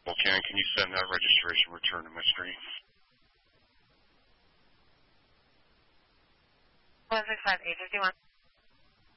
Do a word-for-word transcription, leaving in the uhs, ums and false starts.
Well, Ken, can you send that registration return to my screen? one six five eight five one.